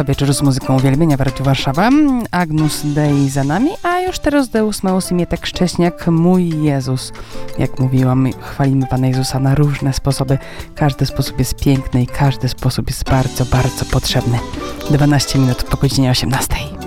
To wieczór z muzyką uwielbienia w Radiu Warszawa. Agnus Dei za nami, a już teraz Deus Meus i Mietek Szcześniak, mój Jezus. Jak mówiłam, chwalimy Pana Jezusa na różne sposoby. Każdy sposób jest piękny i każdy sposób jest bardzo, bardzo potrzebny. 12 minut po godzinie 18.